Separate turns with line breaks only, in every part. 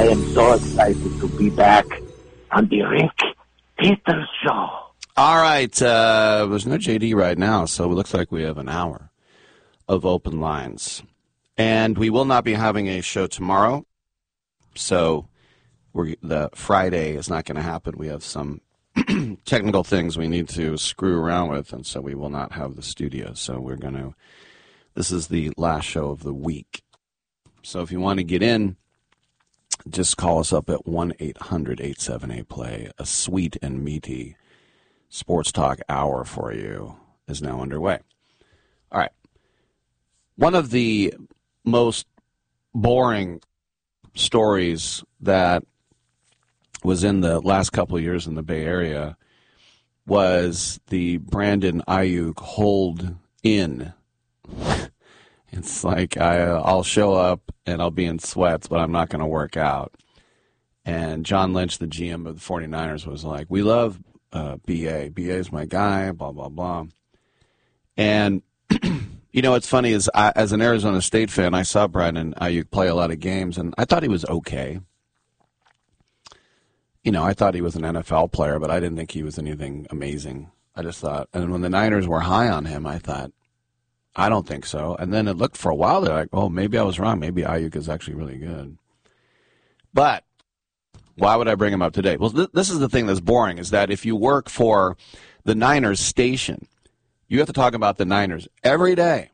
I am so excited to be back on the Rick Peters Show.
All right. There's no JD right now, so it looks like we have an hour of open lines. And we will not be having a show tomorrow, so the Friday is not going to happen. We have some technical things we need to screw around with, and so we will not have the studio. So this is the last show of the week. So if you want to get in, just call us up at 1-800-878-PLAY. A sweet and meaty sports talk hour for you is now underway. All right. One of the most boring stories that was in the last couple of years in the Bay Area was the Brandon Aiyuk hold in. It's like I'll show up and I'll be in sweats, but I'm not going to work out. And John Lynch, the GM of the 49ers, was like, we love B.A. B.A.'s my guy, blah, blah, blah. And, what's funny is as an Arizona State fan, I saw Brandon Aiyuk play a lot of games, and I thought he was okay. I thought he was an NFL player, but I didn't think he was anything amazing. I just thought, and when the Niners were high on him, I thought, I don't think so. And then it looked for a while, they're like, oh, maybe I was wrong. Maybe Aiyuk is actually really good. But why would I bring him up today? Well, this is the thing that's boring, is that if you work for the Niners station, you have to talk about the Niners every day,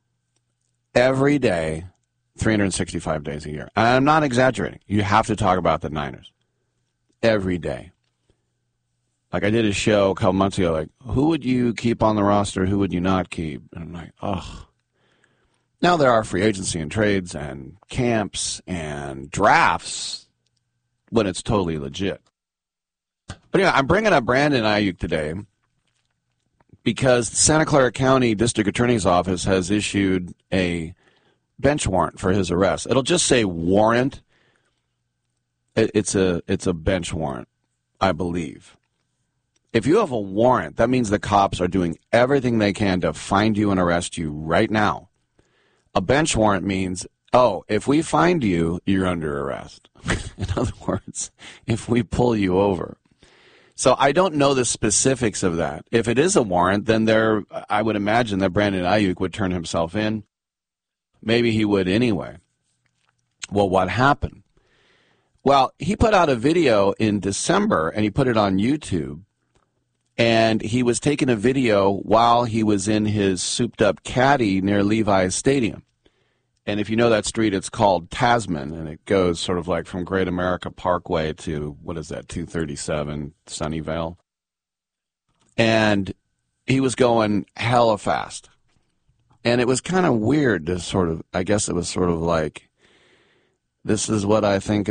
365 days a year. And I'm not exaggerating. You have to talk about the Niners every day. Like I did a show a couple months ago, like, who would you keep on the roster? Who would you not keep? And I'm like, ugh. Now there are free agency and trades and camps and drafts when it's totally legit. But I'm bringing up Brandon Aiyuk today because the Santa Clara County District Attorney's Office has issued a bench warrant for his arrest. It'll just say warrant. It's a bench warrant, I believe. If you have a warrant, that means the cops are doing everything they can to find you and arrest you right now. A bench warrant means, if we find you, you're under arrest. In other words, if we pull you over. So I don't know the specifics of that. If it is a warrant, then I would imagine that Brandon Aiyuk would turn himself in. Maybe he would anyway. Well, what happened? Well, he put out a video in December, and he put it on YouTube. And he was taking a video while he was in his souped-up caddy near Levi's Stadium. And if you know that street, it's called Tasman, and it goes sort of like from Great America Parkway to, 237 Sunnyvale. And he was going hella fast. And it was kind of weird to I guess it was sort of like, this is what I think